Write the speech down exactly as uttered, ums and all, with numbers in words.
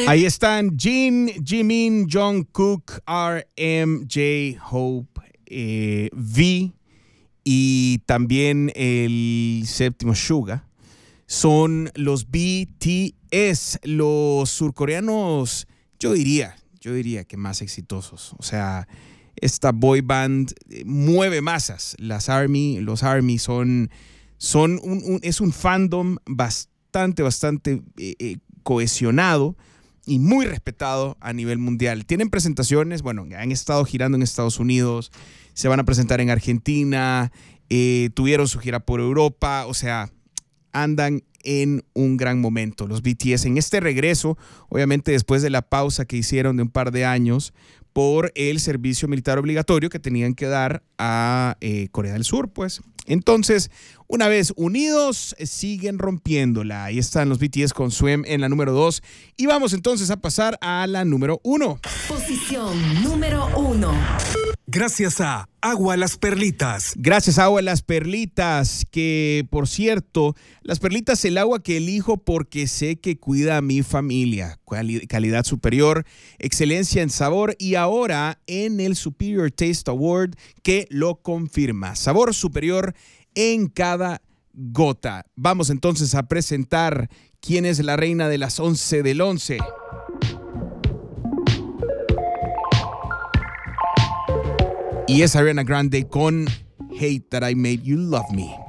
Ahí están Jin, Jimin, Jungkook, R M, J, Hope, eh, V y también el séptimo Suga. Son los B T S, los surcoreanos, yo diría, yo diría que más exitosos. O sea, esta boy band mueve masas. Las ARMY, los ARMY son, son un, un, es un fandom bastante, bastante eh, eh, cohesionado y muy respetado a nivel mundial. Tienen presentaciones, bueno, han estado girando en Estados Unidos, se van a presentar en Argentina, eh, tuvieron su gira por Europa, o sea, andan en un gran momento los B T S en este regreso, obviamente después de la pausa que hicieron de un par de años por el servicio militar obligatorio que tenían que dar a eh, Corea del Sur, pues. Entonces, una vez unidos, siguen rompiéndola. Ahí están los B T S con Swim en la número dos. Y vamos entonces a pasar a la número uno. Posición número uno. Gracias a Agua Las Perlitas. Gracias a Agua Las Perlitas, que por cierto, Las Perlitas, el agua que elijo porque sé que cuida a mi familia. Cali- calidad superior, excelencia en sabor y ahora en el Superior Taste Award que lo confirma. Sabor superior en cada gota. Vamos entonces a presentar quién es la reina de las once del once. Y es Ariana Grande con Hate That I Made You Love Me.